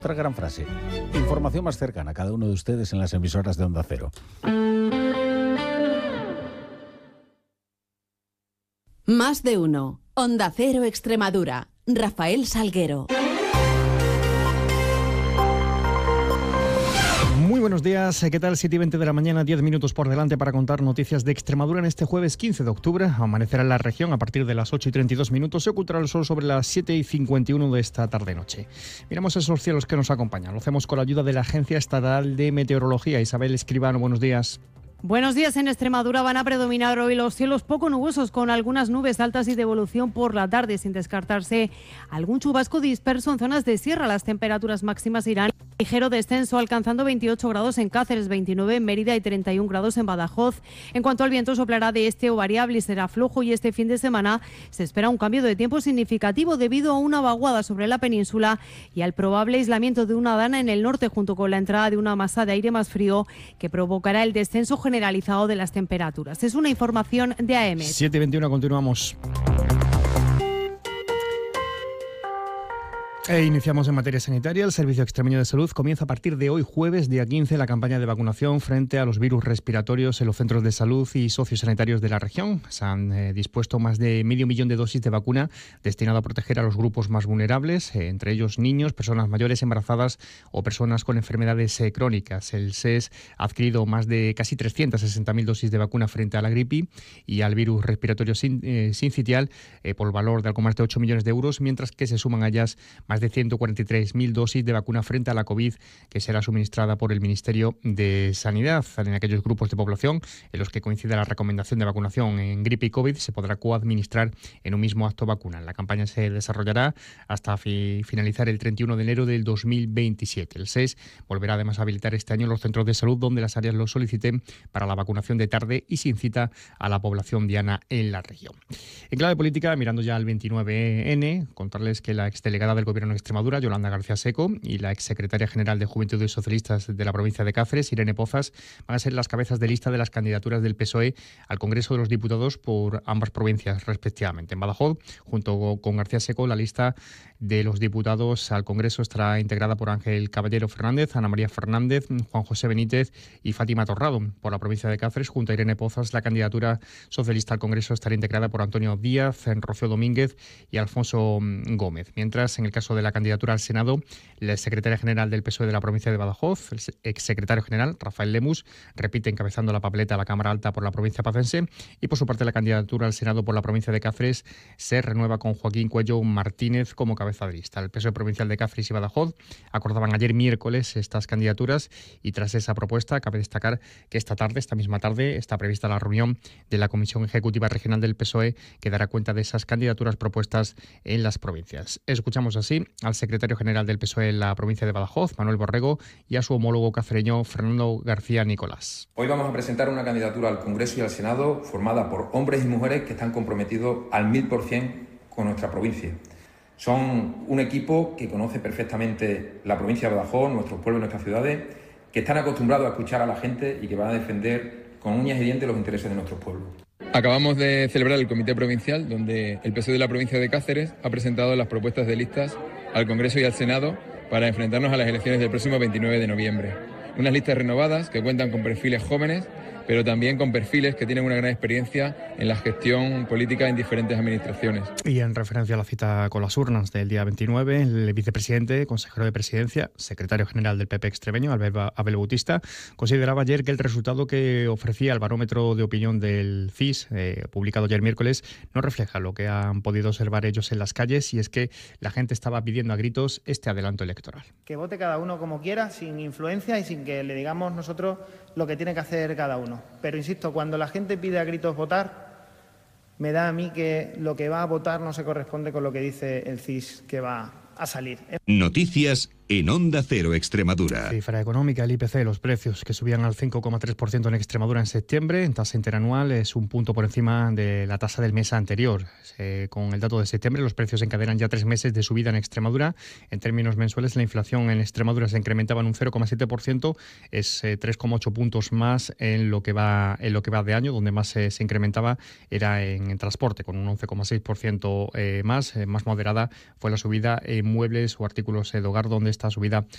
Otra gran frase. Información más cercana a cada uno de ustedes en las emisoras de Onda Cero. Más de uno. Onda Cero Extremadura. Rafael Salguero. Muy buenos días, ¿qué tal? 7:20 de la mañana, 10 minutos por delante para contar noticias de Extremadura en este jueves 15 de octubre. Amanecerá en la región a partir de las 8:32 minutos. Se ocultará el sol sobre las 7:51 de esta tarde-noche. Miramos esos cielos que nos acompañan. Lo hacemos con la ayuda de la Agencia Estatal de Meteorología. Isabel Escribano, buenos días. Buenos días. En Extremadura van a predominar hoy los cielos poco nubosos, con algunas nubes altas y de evolución por la tarde, sin descartarse algún chubasco disperso en zonas de sierra. Las temperaturas máximas irán ligero descenso, alcanzando 28 grados en Cáceres, 29 en Mérida y 31 grados en Badajoz. En cuanto al viento, soplará de este o variable y será flojo, y este fin de semana se espera un cambio de tiempo significativo debido a una vaguada sobre la península y al probable aislamiento de una dana en el norte, junto con la entrada de una masa de aire más frío que provocará el descenso generalizado de las temperaturas. Es una información de AEMET. 7:21, continuamos. Iniciamos en materia sanitaria. El Servicio Extremeño de Salud comienza a partir de hoy, jueves, día 15, la campaña de vacunación frente a los virus respiratorios en los centros de salud y sociosanitarios de la región. Se han dispuesto más de 500.000 de dosis de vacuna destinada a proteger a los grupos más vulnerables, entre ellos niños, personas mayores, embarazadas o personas con enfermedades crónicas. El SES ha adquirido más de casi 360.000 dosis de vacuna frente a la gripe y al virus respiratorio sincitial por el valor de algo más de 8 millones de euros, mientras que se suman a ellas más de 143.000 dosis de vacuna frente a la COVID, que será suministrada por el Ministerio de Sanidad. En aquellos grupos de población en los que coincide la recomendación de vacunación en gripe y COVID, se podrá coadministrar en un mismo acto vacuna. La campaña se desarrollará hasta finalizar el 31 de enero del 2027. El SES volverá además a habilitar este año los centros de salud donde las áreas lo soliciten para la vacunación de tarde y sin cita a la población diana en la región. En clave política, mirando ya al 29N, contarles que la exdelegada del Gobierno en Extremadura, Yolanda García Seco, y la exsecretaria general de Juventudes Socialistas de la provincia de Cáceres, Irene Pozas, van a ser las cabezas de lista de las candidaturas del PSOE al Congreso de los Diputados por ambas provincias, respectivamente. En Badajoz, junto con García Seco, la lista de los diputados al Congreso estará integrada por Ángel Caballero Fernández, Ana María Fernández, Juan José Benítez y Fátima Torrado. Por la provincia de Cáceres, junto a Irene Pozas, la candidatura socialista al Congreso estará integrada por Antonio Díaz, Rocío Domínguez y Alfonso Gómez. Mientras, en el caso de la candidatura al Senado, la secretaria general del PSOE de la provincia de Badajoz, el exsecretario general, Rafael Lemus, repite encabezando la papeleta a la Cámara Alta por la provincia pacense, y por su parte la candidatura al Senado por la provincia de Cáceres se renueva con Joaquín Cuello Martínez como cabeza de lista. El PSOE provincial de Cáceres y Badajoz acordaban ayer miércoles estas candidaturas, y tras esa propuesta cabe destacar que esta misma tarde, está prevista la reunión de la Comisión Ejecutiva Regional del PSOE que dará cuenta de esas candidaturas propuestas en las provincias. Escuchamos así al secretario general del PSOE en la provincia de Badajoz, Manuel Borrego, y a su homólogo cacereño, Fernando García Nicolás. Hoy vamos a presentar una candidatura al Congreso y al Senado formada por hombres y mujeres que están comprometidos al 1000% con nuestra provincia. Son un equipo que conoce perfectamente la provincia de Badajoz, nuestros pueblos y nuestras ciudades, que están acostumbrados a escuchar a la gente y que van a defender con uñas y dientes los intereses de nuestros pueblos. Acabamos de celebrar el Comité Provincial, donde el PSOE de la provincia de Cáceres ha presentado las propuestas de listas al Congreso y al Senado para enfrentarnos a las elecciones del próximo 29 de noviembre. Unas listas renovadas que cuentan con perfiles jóvenes, pero también con perfiles que tienen una gran experiencia en la gestión política en diferentes administraciones. Y en referencia a la cita con las urnas del día 29, el vicepresidente, consejero de Presidencia, secretario general del PP extremeño, Abel Bautista, consideraba ayer que el resultado que ofrecía el barómetro de opinión del CIS, publicado ayer miércoles, no refleja lo que han podido observar ellos en las calles, y es que la gente estaba pidiendo a gritos este adelanto electoral. Que vote cada uno como quiera, sin influencia y sin que le digamos nosotros lo que tiene que hacer cada uno. Pero insisto, cuando la gente pide a gritos votar, me da a mí que lo que va a votar no se corresponde con lo que dice el CIS que va a salir. Noticias en Onda Cero Extremadura. Cifra económica, el IPC, los precios que subían al 5,3% en Extremadura en septiembre, en tasa interanual es un punto por encima de la tasa del mes anterior. Con el dato de septiembre, los precios encadenan ya 3 meses de subida en Extremadura. En términos mensuales, la inflación en Extremadura se incrementaba en un 0,7%, es 3,8 puntos más en lo que va de año. Donde más se incrementaba era en transporte, con un 11,6% más moderada fue la subida en muebles o artículos de hogar, donde esta subida